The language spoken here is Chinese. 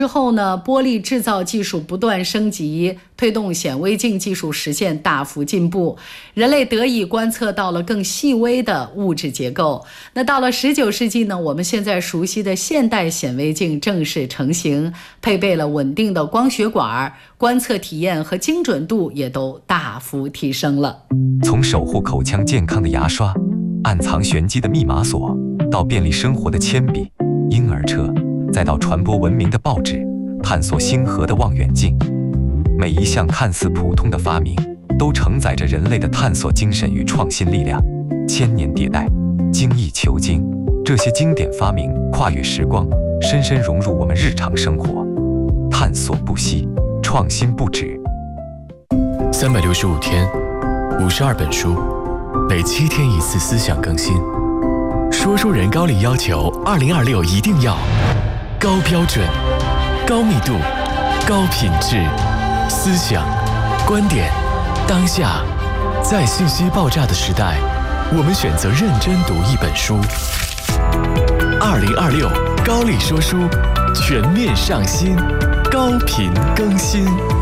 之后呢，玻璃制造技术不断升级，推动显微镜技术实现大幅进步，人类得以观测到了更细微的物质结构。那到了19世纪呢，我们现在熟悉的现代显微镜正式成型，配备了稳定的光学管，观测体验和精准度也都大幅提升了。 从守护口腔健康的牙刷，暗藏玄机的密码锁，到便利生活的铅笔、婴儿车，再到传播文明的报纸，探索星河的望远镜，每一项看似普通的发明，都承载着人类的探索精神与创新力量。千年迭代，精益求精，这些经典发明跨越时光，深深融入我们日常生活。探索不息，创新不止。 365天，52本书，每7天一次思想更新。说书人高力要求2026一定要高标准、高密度、高品质，思想、观点、当下，在信息爆炸的时代，我们选择认真读一本书。2026高力说书全面上新，高频更新。